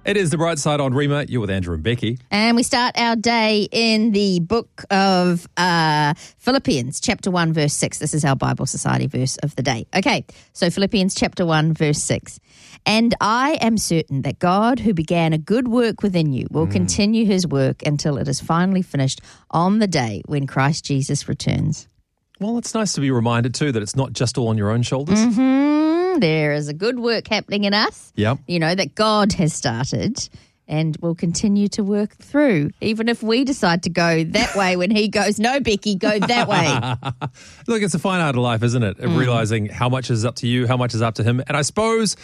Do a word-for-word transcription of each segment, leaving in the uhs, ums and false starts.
It is The Bright Side on Rima. You're with Andrew and Becky. And we start our day in the book of uh, Philippians, chapter one, verse six. This is our Bible Society verse of the day. Okay, so Philippians chapter one, verse six. And I am certain that God, who began a good work within you, will mm. continue his work until it is finally finished on the day when Christ Jesus returns. Well, it's nice to be reminded, too, that it's not just all on your own shoulders. Mm-hmm. There is a good work happening in us, yep. you know, that God has started and will continue to work through, even if we decide to go that way when he goes, no, Becky, go that way. Look, it's a fine art of life, isn't it? Of mm. realising how much is up to you, how much is up to him. And I suppose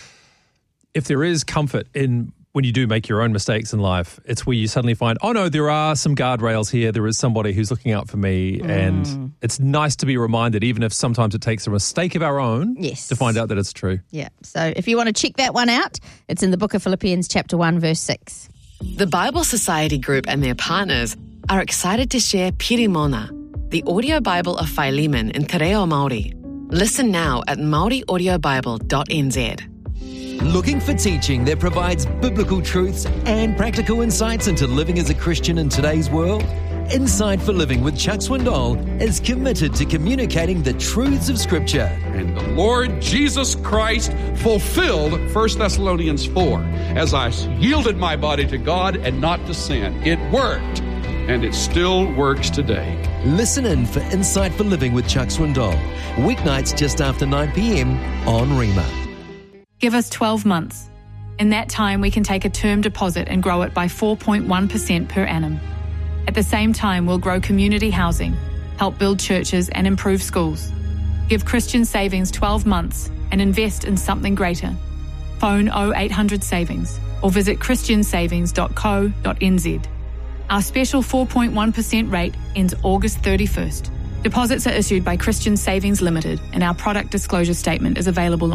if there is comfort in when you do make your own mistakes in life, it's where you suddenly find, oh no, there are some guardrails here. There is somebody who's looking out for me. Mm. And it's nice to be reminded, even if sometimes it takes a mistake of our own, yes. to find out that it's true. Yeah. So if you want to check that one out, it's in the book of Philippians chapter one, verse six. The Bible Society Group and their partners are excited to share Pirimona, the audio Bible of Philemon in Te Reo Māori. Listen now at maori audio bible dot n z. Looking for teaching that provides biblical truths and practical insights into living as a Christian in today's world? Insight for Living with Chuck Swindoll is committed to communicating the truths of Scripture. And the Lord Jesus Christ fulfilled First Thessalonians four. As I yielded my body to God and not to sin, it worked, and it still works today. Listen in for Insight for Living with Chuck Swindoll, weeknights just after nine p.m. on Rima. Give us twelve months. In that time, we can take a term deposit and grow it by four point one percent per annum. At the same time, we'll grow community housing, help build churches and improve schools. Give Christian Savings twelve months and invest in something greater. Phone oh eight hundred savings or visit christian savings dot co dot n z. Our special four point one percent rate ends August thirty-first. Deposits are issued by Christian Savings Limited and our product disclosure statement is available